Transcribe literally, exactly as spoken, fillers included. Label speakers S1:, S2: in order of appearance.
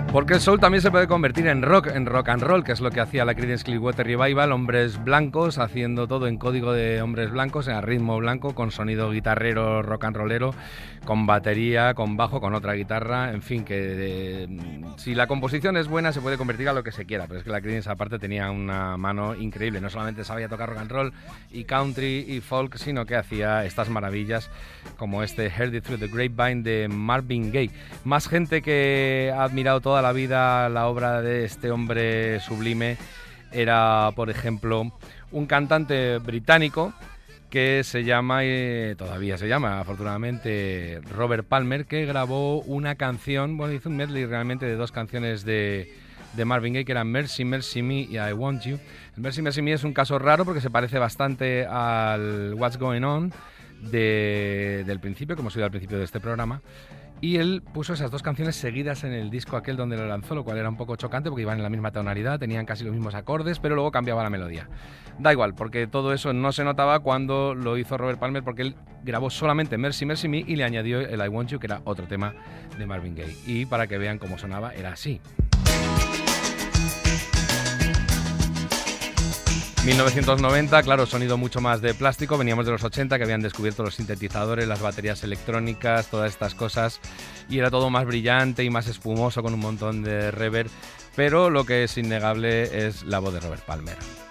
S1: Porque el soul también se puede convertir en rock, en rock and roll, que es lo que hacía la Creedence Clearwater Revival, hombres blancos, haciendo todo en código de hombres blancos, en ritmo blanco, con sonido guitarrero, rock and rollero, con batería, con bajo, con otra guitarra, en fin, que de, si la composición es buena se puede convertir a lo que se quiera, pero es que la Creedence aparte tenía una mano increíble, no solamente sabía tocar rock and roll y country y folk, sino que hacía estas maravillas como este Heard It Through the Grapevine de Marvin Gaye. Más gente que ha admirado toda la vida la obra de este hombre sublime era, por ejemplo, un cantante británico que se llama, eh, todavía se llama, afortunadamente, Robert Palmer, que grabó una canción, bueno, hizo un medley realmente de dos canciones de, de Marvin Gaye, que eran Mercy, Mercy Me y I Want You. El Mercy, Mercy Me es un caso raro porque se parece bastante al What's Going On de, del principio, como hemos oído al principio de este programa. Y él puso esas dos canciones seguidas en el disco aquel donde lo lanzó, lo cual era un poco chocante porque iban en la misma tonalidad, tenían casi los mismos acordes, pero luego cambiaba la melodía. Da igual, porque todo eso no se notaba cuando lo hizo Robert Palmer, porque él grabó solamente Mercy, Mercy Me y le añadió el I Want You, que era otro tema de Marvin Gaye. Y para que vean cómo sonaba, era así. mil novecientos noventa, claro, sonido mucho más de plástico, veníamos de los ochenta que habían descubierto los sintetizadores, las baterías electrónicas, todas estas cosas, y era todo más brillante y más espumoso con un montón de reverb, pero lo que es innegable es la voz de Robert Palmer.